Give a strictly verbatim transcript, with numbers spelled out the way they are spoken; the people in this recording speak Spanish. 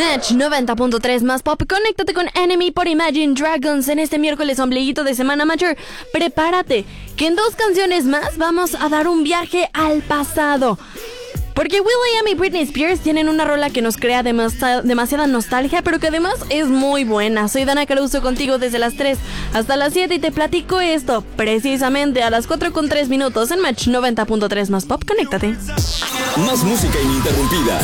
Match noventa punto tres más pop. Conéctate con Enemy por Imagine Dragons en este miércoles ombliguito de semana mayor. Prepárate, que en dos canciones más vamos a dar un viaje al pasado. Porque will.i.am y Britney Spears tienen una rola que nos crea demasi- demasiada nostalgia, pero que además es muy buena. Soy Dana Caruso contigo desde las tres hasta las siete y te platico esto precisamente a las cuatro con tres minutos en Match noventa punto tres más pop. Conéctate. Más música ininterrumpida.